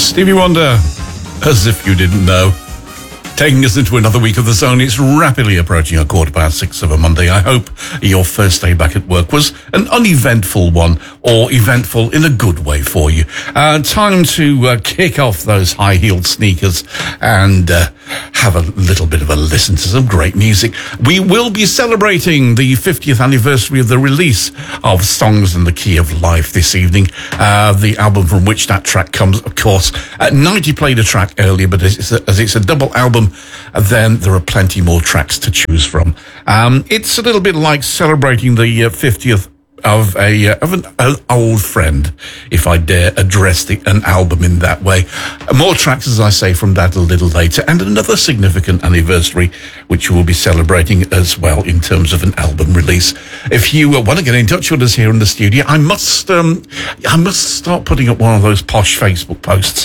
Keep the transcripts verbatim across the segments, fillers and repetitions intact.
Stevie Wonder, As If You Didn't Know. Taking us into another week of The Zone. It's rapidly approaching a quarter past six of a Monday. I hope your first day back at work was an uneventful one, or eventful in a good way for you. Uh, time to uh, kick off those high-heeled sneakers and uh, have a little bit of a listen to some great music. We will be celebrating the fiftieth anniversary of the release of Songs in the Key of Life this evening. Uh, the album from which that track comes, of course. Uh, ninety played a track earlier, but as it's a, as it's a double album, then there are plenty more tracks to choose from. Um, it's a little bit like celebrating the uh, fiftieth of a uh, of an, an old friend, if I dare address the, an album in that way. More tracks, as I say, from that a little later, and another significant anniversary, which we'll be celebrating as well in terms of an album release. If you uh, want to get in touch with us here in the studio, I must um, I must start putting up one of those posh Facebook posts.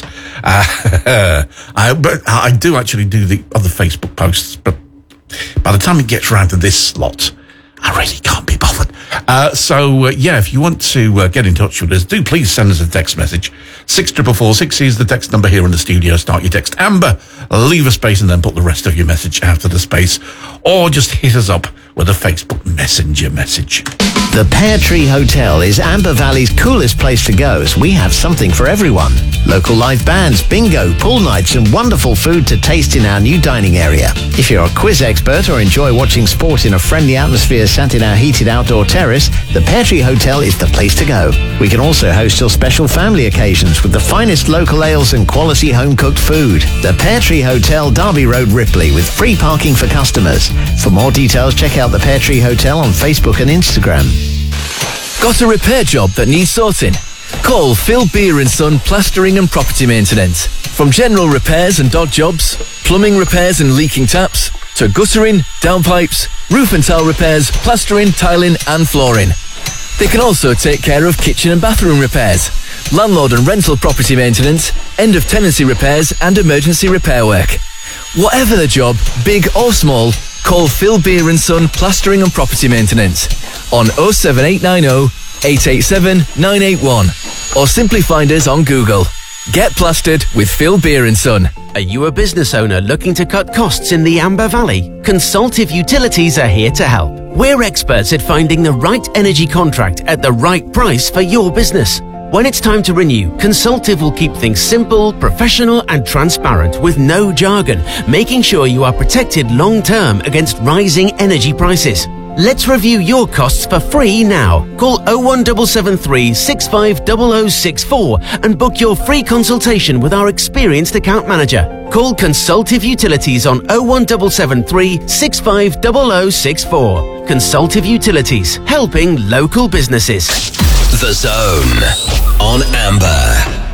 Uh, I, but I do actually do the other Facebook posts, but by the time it gets round to this slot, I really can't be bothered. Uh, so, uh, yeah, if you want to uh, get in touch with us, do please send us a text message. six four four six is the text number here in the studio. Start your text Amber, leave a space, and then put the rest of your message after the space. Or just hit us up with a Facebook Messenger message. The Pear Tree Hotel is Amber Valley's coolest place to go, as we have something for everyone. Local live bands, bingo, pool nights, and wonderful food to taste in our new dining area. If you're a quiz expert or enjoy watching sport in a friendly atmosphere sat in our heated outdoor terrace, the Pear Tree Hotel is the place to go. We can also host your special family occasions with the finest local ales and quality home-cooked food. The Pear Tree Hotel, Derby Road, Ripley, with free parking for customers. For more details, check out the Pear Tree Hotel on Facebook and Instagram. Got a repair job that needs sorting? Call Phil Beer and Son Plastering and Property Maintenance. From general repairs and dog jobs, plumbing repairs and leaking taps, to guttering, downpipes, roof and tile repairs, plastering, tiling and flooring. They can also take care of kitchen and bathroom repairs, landlord and rental property maintenance, end of tenancy repairs and emergency repair work. Whatever the job, big or small, call Phil Beer and Son Plastering and Property Maintenance on oh seven eight nine oh, eight eight seven, nine eight one, or simply find us on Google. Get plastered with Phil Beer and Son. Are you a business owner looking to cut costs in the Amber Valley? Consultive Utilities are here to help. We're experts at finding the right energy contract at the right price for your business. When it's time to renew, Consultive will keep things simple, professional and transparent with no jargon, making sure you are protected long-term against rising energy prices. Let's review your costs for free now. Call oh one seven seven three, six five zero zero six four and book your free consultation with our experienced account manager. Call Consultive Utilities on oh one seven seven three, six five zero zero six four. Consultive Utilities, helping local businesses. The Zone on Amber.